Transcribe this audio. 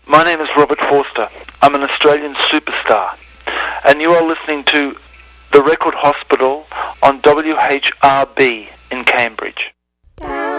My name is Robert Forster. I'm an Australian superstar, and you are listening to The Record Hospital on WHRB in Cambridge.